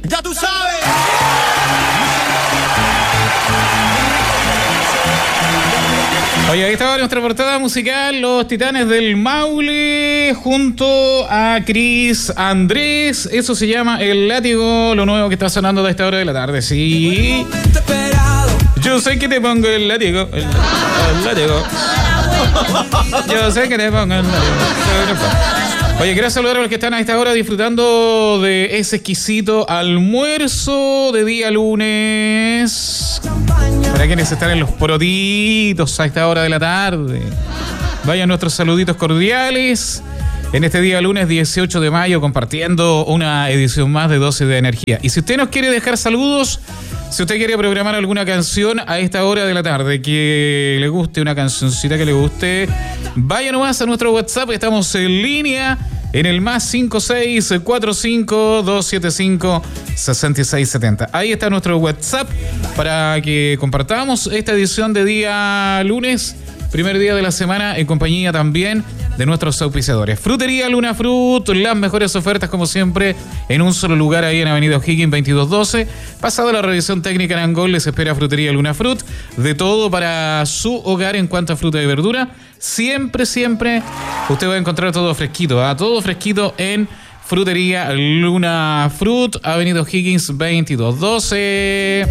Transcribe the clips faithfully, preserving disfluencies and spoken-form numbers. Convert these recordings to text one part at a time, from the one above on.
Ya tú sabes. Oye, ahí estaba nuestra portada musical, Los Titanes del Maule, junto a Cris Andrés. Eso se llama El Látigo, lo nuevo que está sonando a esta hora de la tarde, sí. Yo sé que te pongo el látigo, el, el látigo. Yo sé que te pongo el látigo. Oye, quiero saludar a los que están a esta hora disfrutando de ese exquisito almuerzo de día lunes. Para quienes están en los porotitos a esta hora de la tarde, vayan nuestros saluditos cordiales en este día lunes dieciocho de mayo, compartiendo una edición más de doce de Energía. Y si usted nos quiere dejar saludos, si usted quiere programar alguna canción a esta hora de la tarde que le guste, una cancioncita que le guste, vaya nomás a nuestro WhatsApp, estamos en línea en el más cinco seis cuatro cinco dos siete cinco seis seis siete cero. Ahí está nuestro WhatsApp para que compartamos esta edición de día lunes, primer día de la semana, en compañía también de nuestros auspiciadores. Frutería Luna Fruit, las mejores ofertas como siempre en un solo lugar ahí en Avenida O'Higgins veintidós doce. Pasado la revisión técnica en Angol, les espera Frutería Luna Fruit. De todo para su hogar en cuanto a fruta y verdura. Siempre, siempre usted va a encontrar todo fresquito, ¿eh? Todo fresquito en Frutería Luna Fruit, Avenida O'Higgins veintidós doce.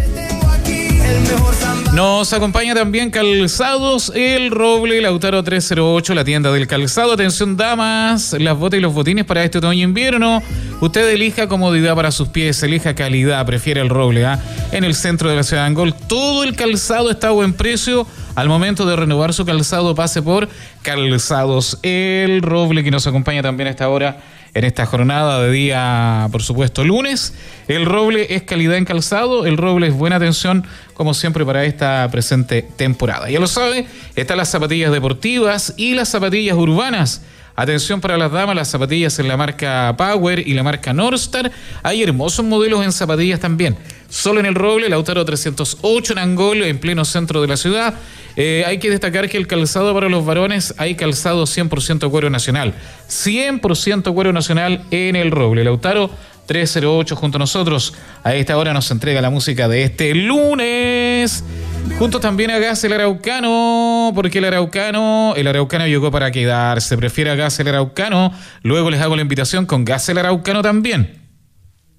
Nos acompaña también Calzados El Roble, Lautaro trescientos ocho, la tienda del calzado. Atención damas, las botas y los botines para este otoño e invierno. Usted elija comodidad para sus pies, elija calidad, prefiere El Roble, ¿eh? En el centro de la ciudad de Angol, todo el calzado está a buen precio. Al momento de renovar su calzado, pase por Calzados El Roble, que nos acompaña también a esta hora en esta jornada de día, por supuesto, lunes. El Roble es calidad en calzado, El Roble es buena atención, como siempre, para esta presente temporada. Ya lo sabe, están las zapatillas deportivas y las zapatillas urbanas. Atención para las damas, las zapatillas en la marca Power y la marca Northstar. Hay hermosos modelos en zapatillas también. Solo en El Roble, Lautaro trescientos ocho en Angol, en pleno centro de la ciudad. Eh, hay que destacar que el calzado para los varones, hay calzado cien por ciento cuero nacional. cien por ciento cuero nacional en El Roble. Lautaro trescientos ocho junto a nosotros. A esta hora nos entrega la música de este lunes. Juntos también a Gas el Araucano, porque el Araucano, el Araucano llegó para quedarse. Prefiere a Gas el Araucano. Luego les hago la invitación con Gas el Araucano también.